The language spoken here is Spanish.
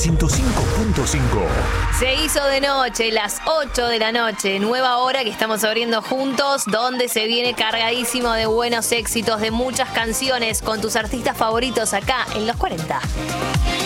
105.5. Se hizo de noche, las 8 de la noche, nueva hora que estamos abriendo juntos, donde se viene cargadísimo de buenos éxitos, de muchas canciones con tus artistas favoritos acá en Los 40.